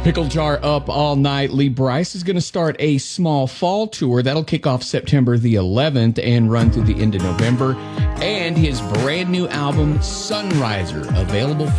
Pickle Jar Up All Night. Lee Brice is going to start a small fall tour. That'll kick off September the 11th and run through the end of November. And his brand new album, Sunriser, available